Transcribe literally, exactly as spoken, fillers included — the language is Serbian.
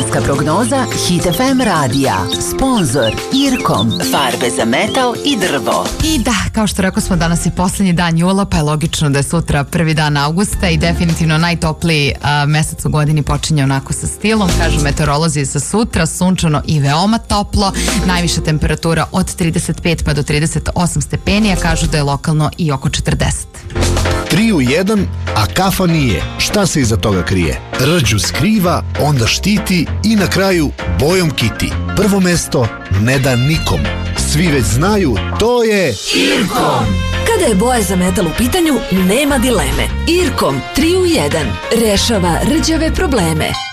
Vremenska prognoza Hit F M radija. Sponzor Irkom. Farbe za metal i drvo. I da, kao što rekao smo, danas je poslednji dan jula, pa je logično da je sutra prvi dan avgusta i definitivno najtopliji a, mesec u godini počinje onako sa stilom. Kažu meteorolozi sa sutra, sunčano i veoma toplo. Najviša temperatura od trideset pet pa do trideset osam stepeni, a kažu da je lokalno i oko četrdeset. Tri u jedan, a kafa nije. Šta se iza toga krije? Rđu skriva, onda štiti i na kraju bojom kiti. Prvo mesto ne da nikom. Svi već znaju, to je Irkom. Kada je boja za metal u pitanju, nema dileme. Irkom tri u jedan rešava rđave probleme.